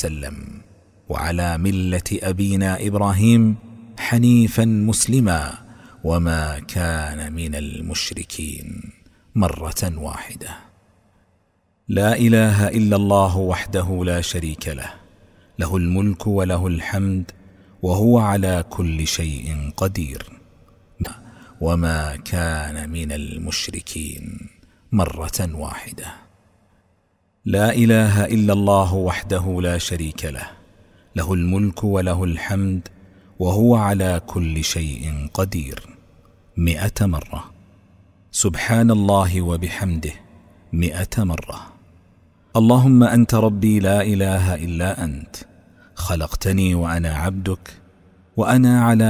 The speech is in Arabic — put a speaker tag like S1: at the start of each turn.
S1: وسلم وعلى ملة أبينا إبراهيم حنيفا مسلما وما كان من المشركين مرة واحدة. لا إله إلا الله وحده لا شريك له، له الملك وله الحمد وهو على كل شيء قدير، وما كان من المشركين مرة واحدة. لا إله إلا الله وحده لا شريك له، له الملك وله الحمد وهو على كل شيء قدير 100 مرة. سبحان الله وبحمده 100 مرة. اللهم أنت ربي لا إله إلا أنت، خلقتني وأنا عبدك، وأنا على